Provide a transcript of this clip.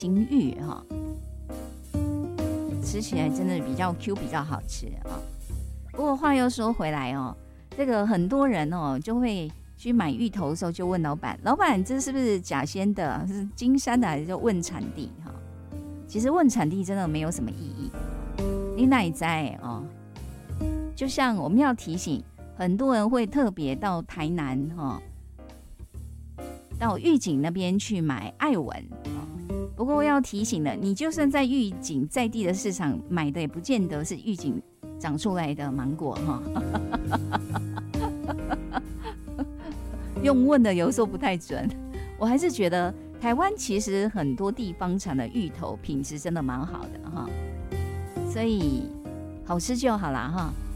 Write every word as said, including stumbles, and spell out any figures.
金芋哈，吃起来真的比较 Q， 比较好吃啊。不过话又说回来哦，这个很多人哦就会去买芋头的时候就问老板，老板这是不是甲仙的，是金山的，还是就问产地哈？其实问产地真的没有什么意义，你哪里在哦？就像我们要提醒，很多人会特别到台南哈，到玉井那边去买爱文。不过要提醒了，你就算在玉井在地的市场买的，也不见得是玉井长出来的芒果哈。用问的有时候不太准，我还是觉得台湾其实很多地方产的芋头品质真的蛮好的哈，所以好吃就好啦哈。